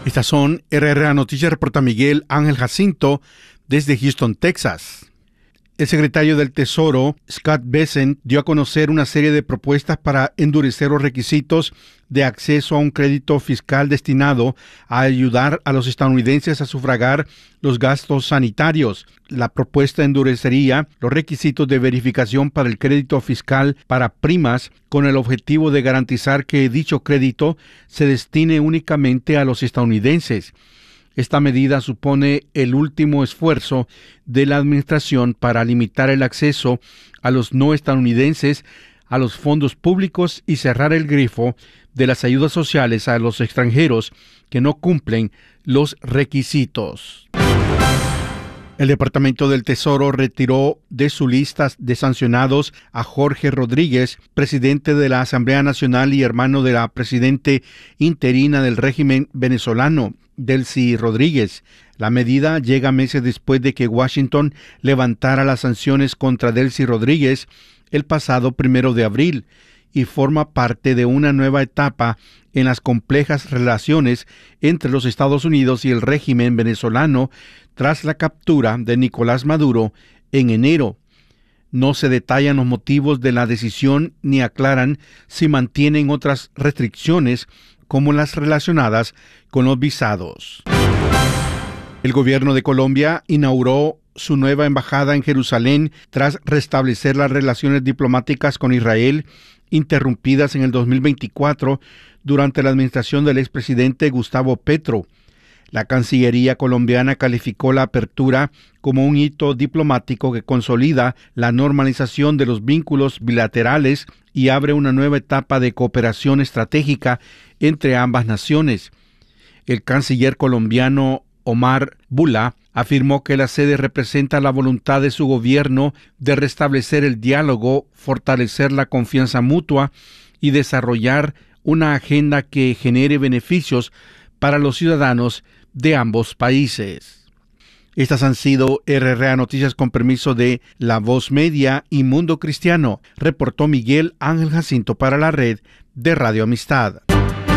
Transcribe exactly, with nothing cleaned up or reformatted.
Estas son R R A Noticias, reporta Miguel Ángel Jacinto desde Houston, Texas. El secretario del Tesoro, Scott Bessent, dio a conocer una serie de propuestas para endurecer los requisitos de acceso a un crédito fiscal destinado a ayudar a los estadounidenses a sufragar los gastos sanitarios. La propuesta endurecería los requisitos de verificación para el crédito fiscal para primas con el objetivo de garantizar que dicho crédito se destine únicamente a los estadounidenses. Esta medida supone el último esfuerzo de la administración para limitar el acceso a los no estadounidenses a los fondos públicos y cerrar el grifo de las ayudas sociales a los extranjeros que no cumplen los requisitos. El Departamento del Tesoro retiró de su lista de sancionados a Jorge Rodríguez, presidente de la Asamblea Nacional y hermano de la presidente interina del régimen venezolano, Delcy Rodríguez. La medida llega meses después de que Washington levantara las sanciones contra Delcy Rodríguez el pasado primero de abril y forma parte de una nueva etapa en las complejas relaciones entre los Estados Unidos y el régimen venezolano tras la captura de Nicolás Maduro en enero. No se detallan los motivos de la decisión ni aclaran si mantienen otras restricciones como las relacionadas con los visados. El gobierno de Colombia inauguró su nueva embajada en Jerusalén tras restablecer las relaciones diplomáticas con Israel interrumpidas en el dos mil veinticuatro durante la administración del expresidente Gustavo Petro. La Cancillería colombiana calificó la apertura como un hito diplomático que consolida la normalización de los vínculos bilaterales y abre una nueva etapa de cooperación estratégica entre ambas naciones. El canciller colombiano Omar Bula afirmó que la sede representa la voluntad de su gobierno de restablecer el diálogo, fortalecer la confianza mutua y desarrollar una agenda que genere beneficios para los ciudadanos de ambos países. Estas han sido R R A Noticias con permiso de La Voz Media y Mundo Cristiano, reportó Miguel Ángel Jacinto para la red de Radio Amistad.